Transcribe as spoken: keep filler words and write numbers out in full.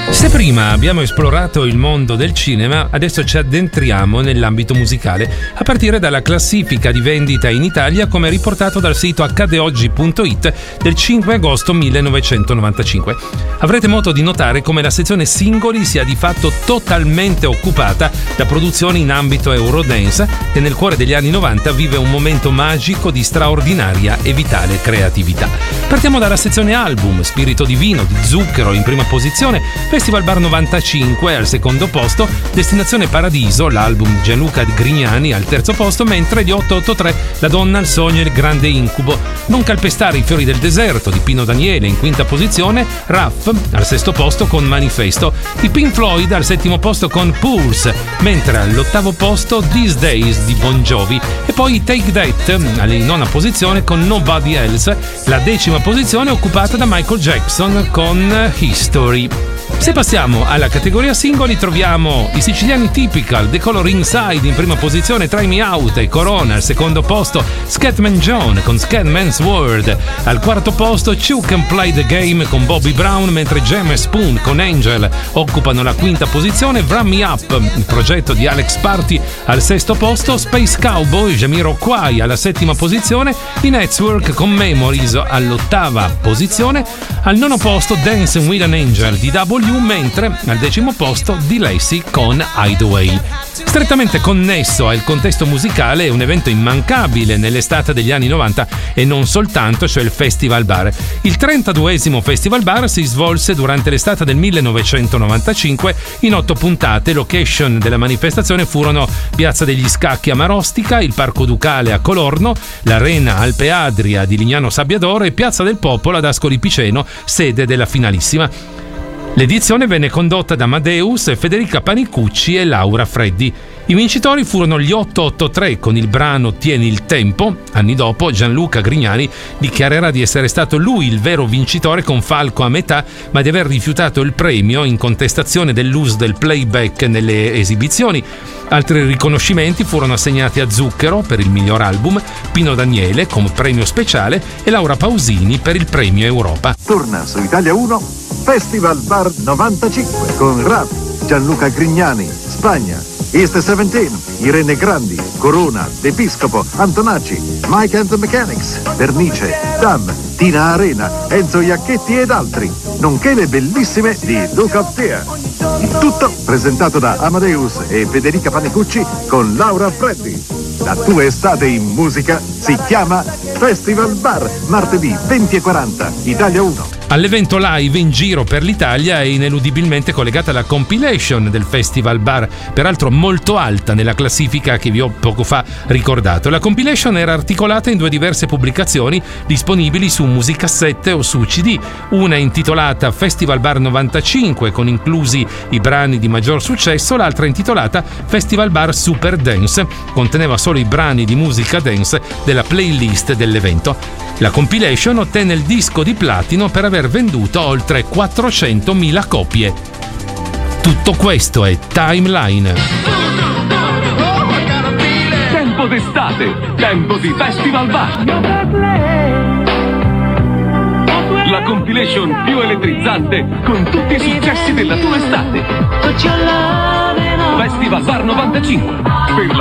Se prima abbiamo esplorato il mondo del cinema, adesso ci addentriamo nell'ambito musicale, a partire dalla classifica di vendita in Italia come riportato dal sito accadeoggi punto it del cinque agosto millenovecentonovantacinque. Avrete modo di notare come la sezione singoli sia di fatto totalmente occupata da produzioni in ambito Eurodance, che nel cuore degli anni novanta vive un momento magico di straordinaria e vitale creatività. Partiamo dalla sezione album, Spirito Divino di Zucchero in prima posizione, Festival Bar novantacinque al secondo posto, Destinazione Paradiso, l'album Gianluca Grignani al terzo posto, mentre gli otto otto tre La donna, il sogno e il grande incubo. Non calpestare i fiori del deserto di Pino Daniele in quinta posizione, Raff al sesto posto con Manifesto, i Pink Floyd al settimo posto con Pulse, mentre all'ottavo posto These Days di Bon Jovi e poi Take That alla nona posizione con Nobody Else, la decima posizione occupata da Michael Jackson con History. Se passiamo alla categoria singoli troviamo i siciliani Typical, The Color Inside in prima posizione, Try Me Out e Corona al secondo posto, Scatman John con Scatman's World al quarto posto, Two Can Play the Game con Bobby Brown, mentre Jam e Spoon con Angel occupano la quinta posizione, Run Me Up, il progetto di Alex Party al sesto posto, Space Cowboy, Jamiroquai alla settima posizione, i Network con Memories all'ottava posizione, al nono posto Dancing with an Angel di W, mentre al decimo posto di Lacey con Hideaway. Strettamente connesso al contesto musicale è un evento immancabile nell'estate degli anni novanta e non soltanto, cioè il Festival Bar. Il trentaduesimo Festival Bar si svolse durante l'estate del millenovecentonovantacinque in otto puntate. Location della manifestazione furono Piazza degli Scacchi a Marostica, il Parco Ducale a Colorno, l'Arena Alpe Adria di Lignano Sabbiadoro e Piazza del Popolo ad Ascoli Piceno, sede della finalissima. L'edizione venne condotta da Amadeus, Federica Panicucci e Laura Freddi. I vincitori furono gli otto otto tre con il brano Tieni il tempo. Anni dopo Gianluca Grignani dichiarerà di essere stato lui il vero vincitore con Falco a metà, ma di aver rifiutato il premio in contestazione dell'uso del playback nelle esibizioni. Altri riconoscimenti furono assegnati a Zucchero per il miglior album, Pino Daniele come premio speciale e Laura Pausini per il premio Europa. Torna su Italia uno Festival Bar novantacinque con Raff, Gianluca Grignani, Spagna, East diciassette, Irene Grandi, Corona, D'Episcopo, Antonacci, Mike and the Mechanics, Bernice, Dam, Tina Arena, Enzo Iacchetti ed altri, nonché le bellissime di Look Up There. Il tutto presentato da Amadeus e Federica Panicucci con Laura Freddi. La tua estate in musica si chiama Festival Bar, martedì venti e quaranta, Italia uno. All'evento live in giro per l'Italia è ineludibilmente collegata la compilation del Festival Bar, peraltro molto alta nella classifica che vi ho poco fa ricordato. La compilation era articolata in due diverse pubblicazioni disponibili su musicassette o su C D, una intitolata Festival Bar novantacinque con inclusi i brani di maggior successo, l'altra intitolata Festival Bar Super Dance, conteneva solo i brani di musica dance della playlist dell'evento. La compilation ottenne il disco di platino per aver venduto oltre quattrocentomila copie. Tutto questo è Timeline. Tempo d'estate, tempo di Festival Bar. La compilation più elettrizzante con tutti i successi della tua estate. Festival Bar novantacinque. Per